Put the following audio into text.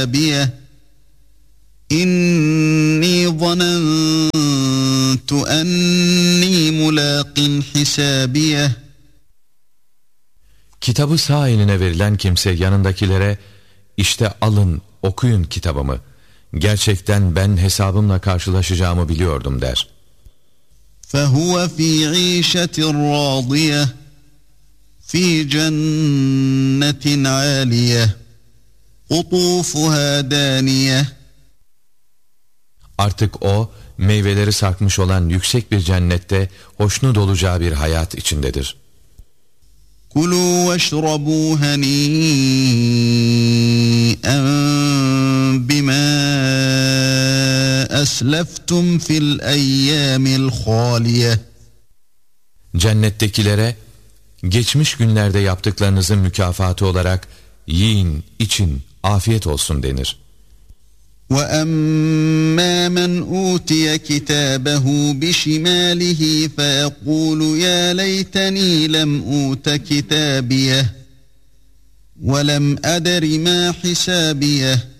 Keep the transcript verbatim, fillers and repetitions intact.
حسابيه إني ظننت أني ملاق حسابيه. Kitabı sağ eline verilen kimse yanındakilere, işte alın, okuyun kitabımı. Gerçekten ben hesabımla karşılaşacağımı biliyordum der. فَهُوَ فِي عِيشَةٍ رَاضِيَةٍ فِي جَنَّةٍ عَالِيَةٍ قُطُوفُهَا دَانِيَةٍ. Artık o, meyveleri sarkmış olan yüksek bir cennette hoşnut olacağı bir hayat içindedir. كُلُوا وَاشْرَبُوا هَنِيئًا بِمَا أَسْلَفْتُمْ فِي الْأَيَّامِ الْخَالِيَةِ. Cennettekilere, geçmiş günlerde yaptıklarınızın mükafatı olarak yiyin, için, afiyet olsun denir. وَأَمَّا مَنْ أُوتِيَ كِتَابَهُ بِشِمَالِهِ فَيَقُولُ يَا لَيْتَنِي لَمْ أُوتَ كِتَابِيَهْ وَلَمْ أَدْرِ مَا حِسَابِيَهْ